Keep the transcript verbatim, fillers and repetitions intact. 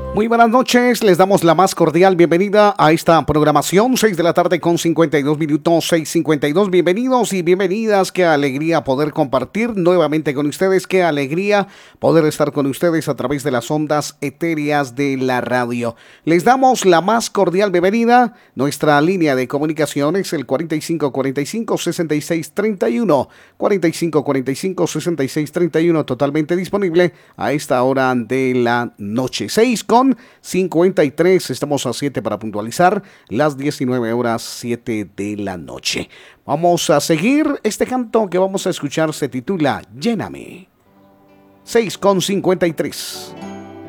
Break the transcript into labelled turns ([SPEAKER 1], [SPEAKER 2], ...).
[SPEAKER 1] Muy buenas noches, les damos la más cordial bienvenida a esta programación, seis de la tarde con cincuenta y dos minutos, seis cincuenta y dos. Bienvenidos y bienvenidas, qué alegría poder compartir nuevamente con ustedes, qué alegría poder estar con ustedes a través de las ondas etéreas de la radio. Les damos la más cordial bienvenida, nuestra línea de comunicación es el cuarenta y cinco cuarenta y cinco, sesenta y seis treinta y uno, cuarenta y cinco cuarenta y cinco, sesenta y seis treinta y uno, totalmente disponible a esta hora de la noche, seis con cincuenta y tres, estamos a siete para puntualizar las diecinueve horas siete de la noche. Vamos a seguir, este canto que vamos a escuchar se titula Lléname. seis con cincuenta y tres.